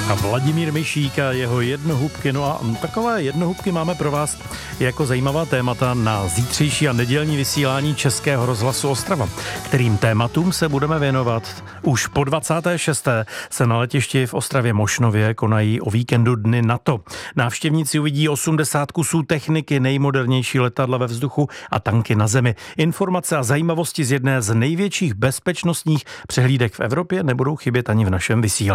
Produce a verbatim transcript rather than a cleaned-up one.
A Vladimír Mišík a jeho jednohubky. No a takové jednohubky máme pro vás jako zajímavá témata na zítřejší a nedělní vysílání Českého rozhlasu Ostrava. Kterým tématům se budeme věnovat? Už po dvacáté šesté se na letišti v Ostravě Mošnově konají o víkendu Dny NATO. Návštěvníci uvidí osmdesát kusů techniky, nejmodernější letadla ve vzduchu a tanky na zemi. Informace a zajímavosti z jedné z největších bezpečnostních přehlídek v Evropě nebudou chybět ani v našem vysílání.